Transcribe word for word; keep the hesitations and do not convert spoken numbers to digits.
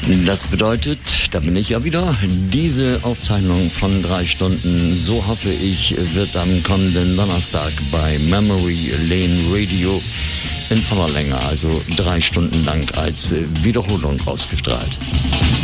Das bedeutet, da bin ich ja wieder, diese Aufzeichnung von drei Stunden, so hoffe ich, wird am kommenden Donnerstag bei Memory Lane Radio in voller Länge, also drei Stunden lang als Wiederholung ausgestrahlt.